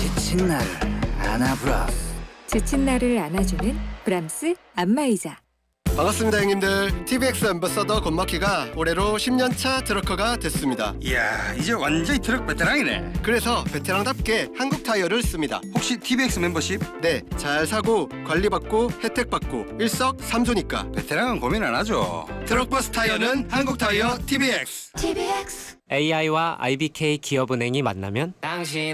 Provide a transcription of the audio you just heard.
지친 나를 안아브라스. 지친 나를 안아주는 브람스 안마의자. 반갑습니다 형님들. TVX 앰버서더 권마키가 올해로 10년차 트럭커가 됐습니다. 이야, 이제 완전히 트럭 베테랑이네. 그래서 베테랑답게 한국 타이어를 씁니다. 혹시 TVX 멤버십? 네, 잘 사고 관리받고 혜택받고 일석삼조니까 베테랑은 고민 안 하죠. 트럭버스 타이어는 한국 타이어 TVX. TVX. AI와 IBK 기업은행이 만나면 당신